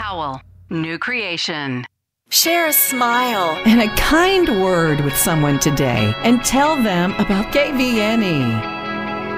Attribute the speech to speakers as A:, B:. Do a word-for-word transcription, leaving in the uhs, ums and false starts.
A: Howell, new creation.
B: Share a smile and a kind word with someone today and tell them about K V N E.